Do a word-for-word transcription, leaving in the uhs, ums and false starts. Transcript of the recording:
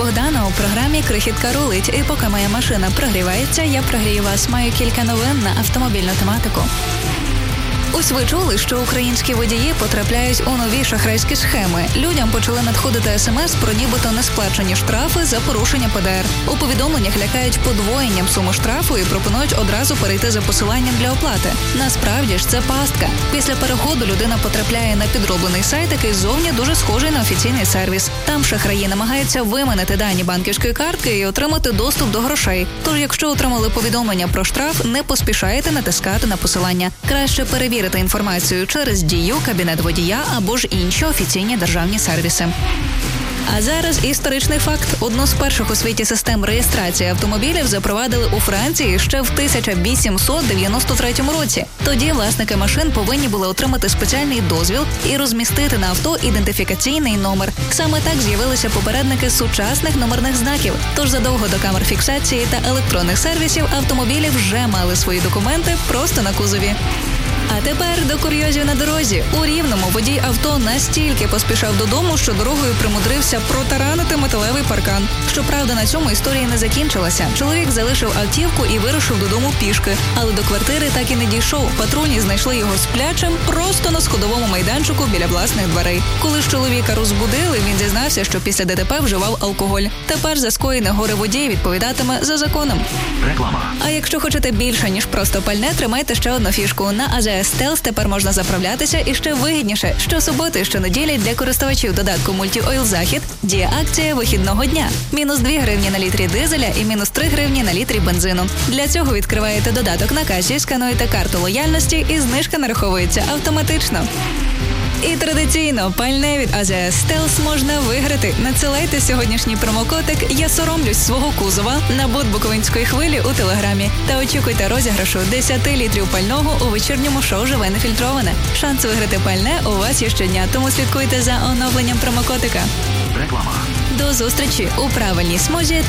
Богдана у програмі «Крихітка рулить». І поки моя машина прогрівається, я прогрію вас. Маю кілька новин на автомобільну тематику. Ось ви чули, що українські водії потрапляють у нові шахрайські схеми. Людям почали надходити смс про нібито несплачені штрафи за порушення Пе Де Ер. У повідомленнях лякають подвоєнням суми штрафу і пропонують одразу перейти за посиланням для оплати. Насправді ж це пастка. Після переходу людина потрапляє на підроблений сайт, який зовні дуже схожий на офіційний сервіс. Там шахраї намагаються виманити дані банківської картки і отримати доступ до грошей. Тож, якщо отримали повідомлення про штраф, не поспішайте натискати на посилання. Краще перевірити інформацію через Дію, кабінет водія або ж інші офіційні державні сервіси. А зараз історичний факт. Одну з перших у світі систем реєстрації автомобілів запровадили у Франції ще в тисяча вісімсот дев'яносто третьому році. Тоді власники машин повинні були отримати спеціальний дозвіл і розмістити на авто ідентифікаційний номер. Саме так з'явилися попередники сучасних номерних знаків. Тож задовго до камер фіксації та електронних сервісів автомобілі вже мали свої документи просто на кузові. А тепер до курйозів на дорозі. У Рівному водій авто настільки поспішав додому, що дорогою примудрився протаранити металевий паркан. Щоправда, на цьому історія не закінчилася. Чоловік залишив автівку і вирушив додому пішки. Але до квартири так і не дійшов. Патрульні знайшли його сплячим просто на сходовому майданчику біля власних дверей. Коли ж чоловіка розбудили, він зізнався, що після Де Те Пе вживав алкоголь. Тепер за скоєне горе водій відповідатиме за законом. Реклама. А якщо хочете більше, ніж просто пальне, тримайте ще одну фішку. На А Же Ес Стелс тепер можна заправлятися і ще вигідніше. Щосуботи і щонеділі для користувачів додатку Multi-Oil Захід діє акція вихідного дня. Мінус дві гривні на літрі дизеля і мінус три гривні на літрі бензину. Для цього відкриваєте додаток на касі, скануєте карту лояльності і знижка нараховується автоматично. І традиційно пальне від А Же Ес Стелс можна виграти. Надсилайте сьогоднішній промокодик «Я соромлюсь свого кузова» на бот Буковинської хвилі у Телеграмі. Та очікуйте розіграшу десять літрів пального у вечірньому шоу «Живе нефільтроване». Шанс виграти пальне у вас є щодня, тому слідкуйте за оновленням промокодика. Реклама. До зустрічі у правильній смузі